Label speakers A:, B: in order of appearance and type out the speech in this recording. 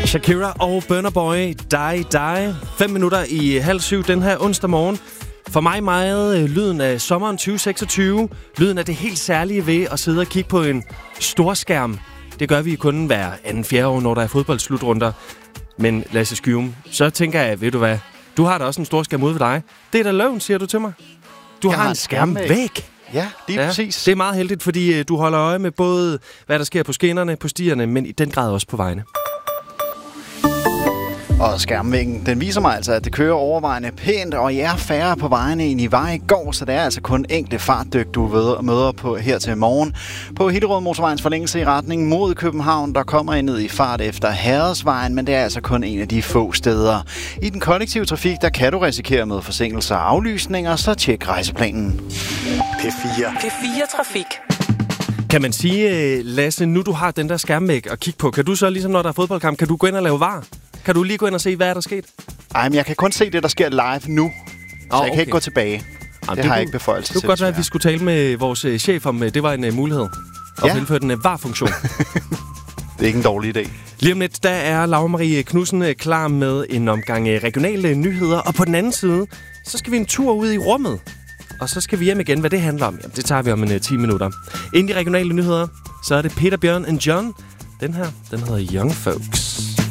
A: Shakira og Burna Boy, Die. 5 minutter i 6:30 den her onsdag morgen. For mig meget lyden af sommeren 2026. Lyden af det helt særlige ved at sidde og kigge på en storskærm. Det gør vi kun hver 2-4 år, når der er fodboldsslutrunder. Men Lasse Skyum, så tænker jeg, ved du hvad? Du har da også en storskærm ude ved dig. Det er da løgn, siger du til mig. Du har en skærmvæg.
B: Ja, lige præcis.
A: Det er meget heldigt, fordi du holder øje med både, hvad der sker på skinnerne, på stierne, men i den grad også på vejene.
B: Og skærmvæggen, den viser mig altså, at det kører overvejende pænt, og jeg er færre på vejene end i vej i går, så det er altså kun enkelte fartdyk, du møder på her til morgen. På Hillerød Motorvejens forlængelse i retning mod København, der kommer I ned i fart efter Hadersvejen, men det er altså kun en af de få steder. I den kollektive trafik, der kan du risikere med forsinkelser og aflysninger, så tjek rejseplanen.
C: P4 Trafik.
A: Kan man sige, Lasse, nu du har den der skærmvæg at kigge på, kan du så, ligesom når der er fodboldkamp, kan du gå ind og lave var? Kan du lige gå ind og se, hvad er der sket?
B: Ej, men jeg kan kun se det, der sker live nu. Så jeg kan ikke gå tilbage. Det har jeg ikke beføjelse til.
A: Det kunne godt være, at vi skulle tale med vores chef om, det var en mulighed. Og indføre den var-funktion.
B: Det er ikke en dårlig idé.
A: Lige om lidt, der er Laura Marie Knudsen klar med en omgang regionale nyheder. Og på den anden side, så skal vi en tur ud i rummet. Og så skal vi hjem igen. Hvad det handler om, jamen, det tager vi om 10 minutter. Inden de regionale nyheder, så er det Peter, Bjørn and John. Den her, den hedder Young Folks.